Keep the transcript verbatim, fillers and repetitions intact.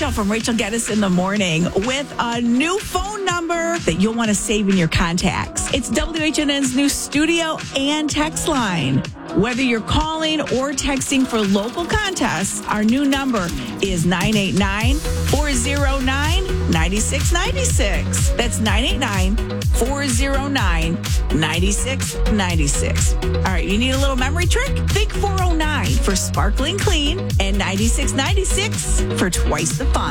Rachel from Rachel Geddes in the Morning with a new phone number that you'll want to save in your contacts. It's W H N N's new studio and text line. Whether you're calling or texting for local contests, our new number is nine eight nine, four oh nine, nine six nine six. That's nine eight nine, four oh nine, nine six nine six. All right, you need a little memory trick? Think four oh nine for sparkling clean and ninety-six ninety-six for twice the fun.